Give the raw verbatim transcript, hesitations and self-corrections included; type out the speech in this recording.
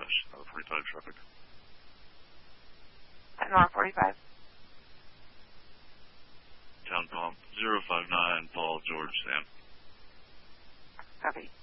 miles of forty-five traffic. At North forty-five. Town Pump, zero five nine, Paul, George, Sam. Copy.